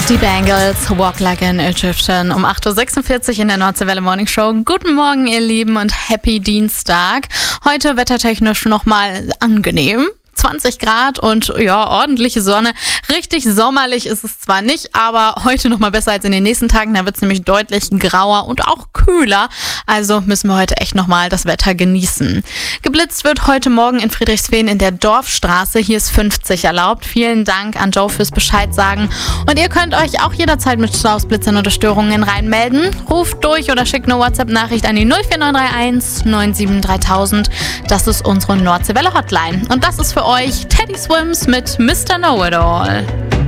Die Bangles, Walk Like an Egyptian, um 8.46 Uhr in der Nordseewelle Morning Show. Guten Morgen, ihr Lieben, und Happy Dienstag. Heute wettertechnisch nochmal angenehm. 20 Grad und ja, ordentliche Sonne. Richtig sommerlich ist es zwar nicht, aber heute noch mal besser als in den nächsten Tagen. Da wird es nämlich deutlich grauer und auch kühler. Also müssen wir heute echt noch mal das Wetter genießen. Geblitzt wird heute Morgen in Friedrichsfehn in der Dorfstraße. Hier ist 50 erlaubt. Vielen Dank an Joe fürs Bescheid sagen. Und ihr könnt euch auch jederzeit mit Stausblitzern oder Störungen reinmelden. Ruft durch oder schickt eine WhatsApp-Nachricht an die 04931 97 3000. Das ist unsere Nordseewelle Hotline. Und das ist für euch Teddy Swims mit Mr. Know-It-All.